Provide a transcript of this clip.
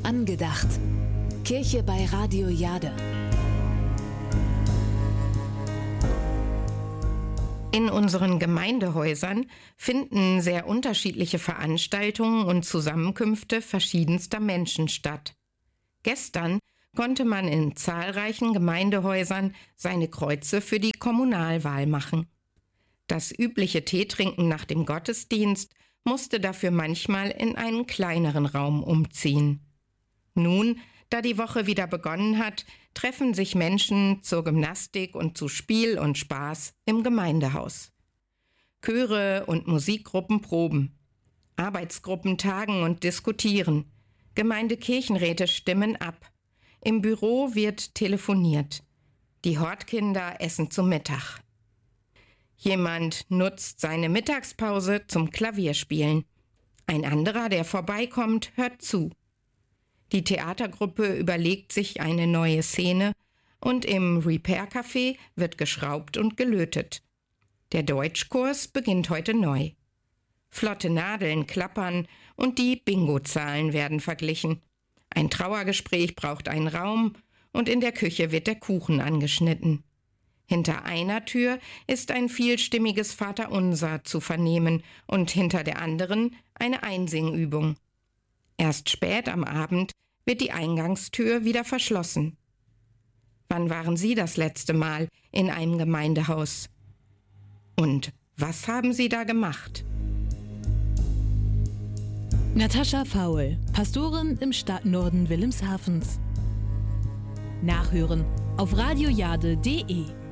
Angedacht. Kirche bei Radio Jade. In unseren Gemeindehäusern finden sehr unterschiedliche Veranstaltungen und Zusammenkünfte verschiedenster Menschen statt. Gestern konnte man in zahlreichen Gemeindehäusern seine Kreuze für die Kommunalwahl machen. Das übliche Teetrinken nach dem Gottesdienst musste dafür manchmal in einen kleineren Raum umziehen. Nun, da die Woche wieder begonnen hat, treffen sich Menschen zur Gymnastik und zu Spiel und Spaß im Gemeindehaus. Chöre und Musikgruppen proben. Arbeitsgruppen tagen und diskutieren. Gemeindekirchenräte stimmen ab. Im Büro wird telefoniert. Die Hortkinder essen zu Mittag. Jemand nutzt seine Mittagspause zum Klavierspielen. Ein anderer, der vorbeikommt, hört zu. Die Theatergruppe überlegt sich eine neue Szene und im Repair-Café wird geschraubt und gelötet. Der Deutschkurs beginnt heute neu. Flotte Nadeln klappern und die Bingo-Zahlen werden verglichen. Ein Trauergespräch braucht einen Raum und in der Küche wird der Kuchen angeschnitten. Hinter einer Tür ist ein vielstimmiges Vaterunser zu vernehmen und hinter der anderen eine Einsingübung. Erst spät am Abend wird die Eingangstür wieder verschlossen. Wann waren Sie das letzte Mal in einem Gemeindehaus? Und was haben Sie da gemacht? Natascha Faul, Pastorin im Stadtnorden Wilhelmshavens. Nachhören auf radiojade.de